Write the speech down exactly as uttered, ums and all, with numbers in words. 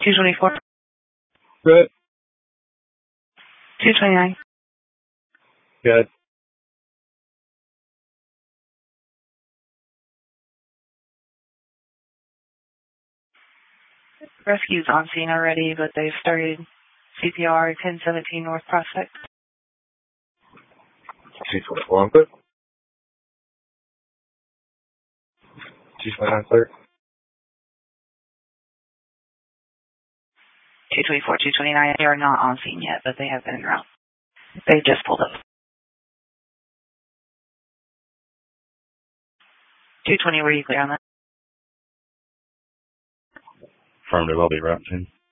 two twenty-four. Good. two twenty-nine. Good. Rescue's on scene already, but they've started C P R ten seventeen North Prospect. two twenty-four, I'm good. two twenty-nine, clear. two twenty-four, two twenty-nine. They are not on scene yet, but they have been around. They just pulled up. two twenty, were you clear on that? Affirmative, I'll be routing.